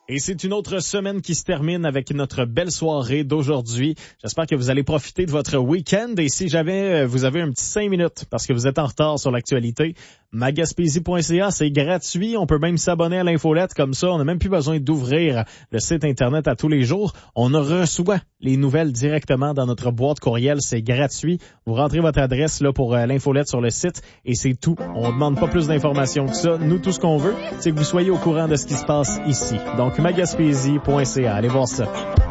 Et c'est une autre semaine qui se termine avec notre belle soirée d'aujourd'hui. J'espère que vous allez profiter de votre week-end. Et si vous avez un petit 5 minutes parce que vous êtes en retard sur l'actualité, magaspésie.ca, c'est gratuit. On peut même s'abonner à l'infolette comme ça. On n'a même plus besoin d'ouvrir le site Internet à tous les jours. On reçoit les nouvelles directement dans notre boîte courriel. C'est gratuit. Vous rentrez votre adresse là pour l'infolette sur le site et c'est tout. On ne demande pas plus d'informations que ça. Nous, tout ce qu'on veut, c'est que vous soyez au courant de ce qui se passe ici. Donc, magaspésie.ca. Allez voir ça.